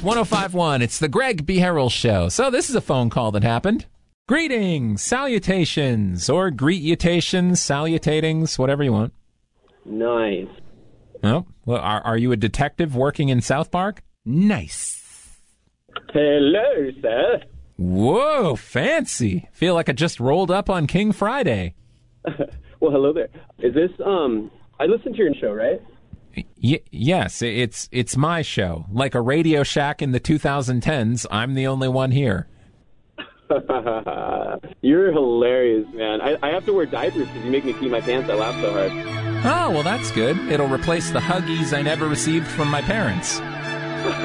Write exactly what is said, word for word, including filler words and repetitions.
one oh five point one. It's the Greg B. Harrell Show. So this is a phone call that happened. Greetings, salutations, or greetutations, salutatings, whatever you want. Nice. Oh, well, are, are you a detective working in South Park? Nice. Hello, sir. Whoa, fancy. Feel like I just rolled up on King Friday. Well, hello there. Is this, um, I listened to your show, right? Y- yes, it's it's my show. Like a Radio Shack in the twenty tens, I'm the only one here. You're hilarious, man. I, I have to wear diapers because you make me pee my pants. I laugh so hard. Oh, well, that's good. It'll replace the Huggies I never received from my parents.